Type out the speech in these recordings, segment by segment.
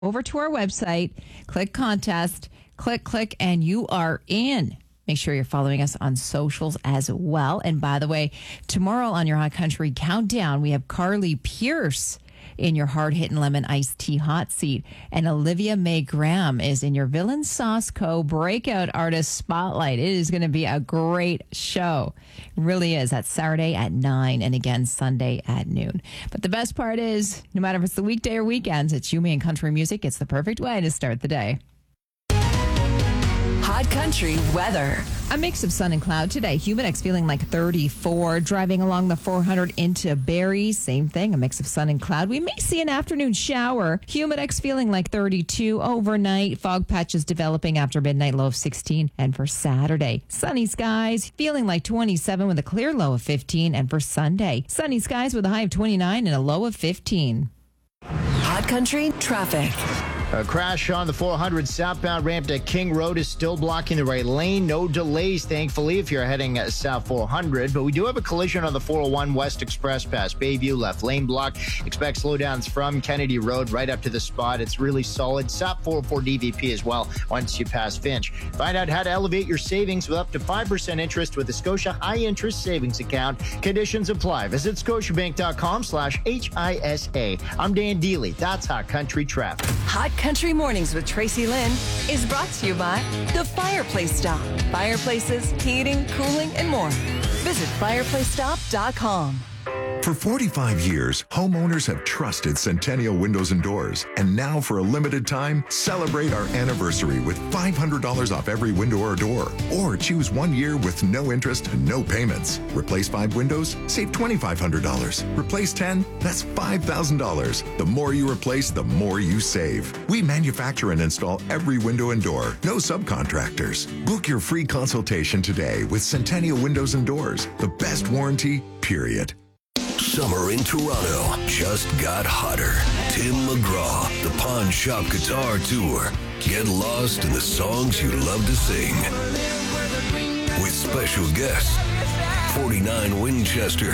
over to our website, click contest, click, and you are in. Make sure you're following us on socials as well. And by the way, tomorrow on your Hot Country Countdown, we have Carly Pierce in your hard-hitting lemon iced tea hot seat. And Olivia Mae Graham is in your Villain Sauce Co. Breakout Artist Spotlight. It is going to be a great show. It really is. That's Saturday at 9 and again Sunday at noon. But the best part is, no matter if it's the weekday or weekends, it's you, me, and country music. It's the perfect way to start the day. Hot Country weather. A mix of sun and cloud today. Humidex feeling like 34. Driving along the 400 into Barrie. Same thing, a mix of sun and cloud. We may see an afternoon shower. Humidex feeling like 32 overnight. Fog patches developing after midnight, low of 16. And for Saturday, sunny skies feeling like 27 with a clear low of 15. And for Sunday, sunny skies with a high of 29 and a low of 15. Hot Country traffic. A crash on the 400 southbound ramp to King Road is still blocking the right lane. No delays, thankfully, if you're heading south 400. But we do have a collision on the 401 West Express past Bayview. Left lane block. Expect slowdowns from Kennedy Road right up to the spot. It's really solid. SAP 404 DVP as well once you pass Finch. Find out how to elevate your savings with up to 5% interest with the Scotia High Interest Savings Account. Conditions apply. Visit scotiabank.com/HISA. I'm Dan Dealey. That's Hot Country Traffic. Hot Country Mornings with Tracy Lynn is brought to you by The Fireplace Stop. Fireplaces, heating, cooling, and more. Visit fireplacestop.com. For 45 years, homeowners have trusted Centennial Windows and Doors. And now, for a limited time, celebrate our anniversary with $500 off every window or door. Or choose 1 year with no interest and no payments. Replace 5 windows? Save $2,500. Replace 10? That's $5,000. The more you replace, the more you save. We manufacture and install every window and door. No subcontractors. Book your free consultation today with Centennial Windows and Doors. The best warranty, period. Summer in Toronto just got hotter. Tim McGraw, the Pawn Shop Guitar Tour. Get lost in the songs you love to sing. With special guests, 49 Winchester.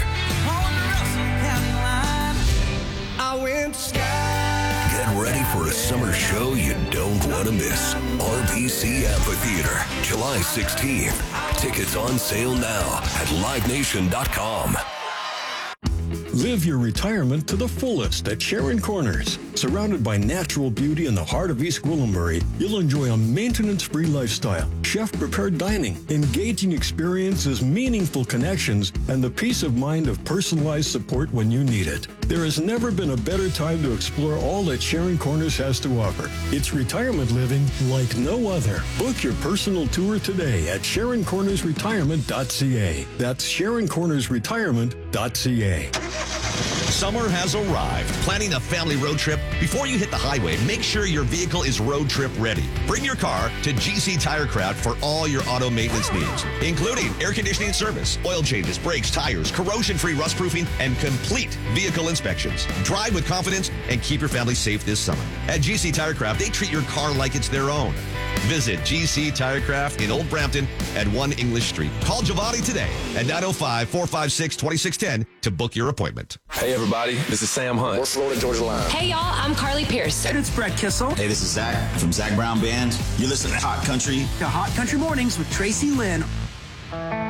Get ready for a summer show you don't want to miss. RBC Amphitheater, July 16th. Tickets on sale now at livenation.com. Live your retirement to the fullest at Sharon Corners. Surrounded by natural beauty in the heart of East Gwillimbury, you'll enjoy a maintenance-free lifestyle, chef-prepared dining, engaging experiences, meaningful connections, and the peace of mind of personalized support when you need it. There has never been a better time to explore all that Sharon Corners has to offer. It's retirement living like no other. Book your personal tour today at SharonCornersRetirement.ca. That's SharonCornersRetirement.ca. Summer has arrived. Planning a family road trip? Before you hit the highway, make sure your vehicle is road trip ready. Bring your car to GC Tire Crowd for all your auto maintenance needs, including air conditioning service, oil changes, brakes, tires, corrosion-free rust-proofing, and complete vehicle inspections. Drive with confidence and keep your family safe this summer. At GC Tire Craft, they treat your car like it's their own. Visit GC Tire Craft in Old Brampton at 1 English Street. Call Giovanni today at 905-456-2610 to book your appointment. Hey, everybody. This is Sam Hunt. We're Florida Georgia Line. Hey, y'all. I'm Carly Pierce. And it's Brett Kissel. Hey, this is Zach from Zach Brown Band. You're listening to Hot Country. The Hot Country Mornings with Tracy Lynn